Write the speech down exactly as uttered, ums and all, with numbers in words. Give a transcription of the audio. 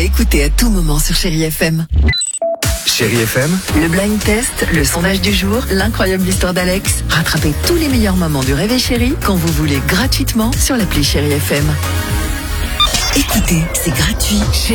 Écoutez à tout moment sur Chérie F M. Chérie F M, Le blind test, le sondage du jour, l'incroyable histoire d'Alex. Rattrapez tous les meilleurs moments du Réveil Chéri quand vous voulez gratuitement sur l'appli Chérie F M. Écoutez, c'est gratuit.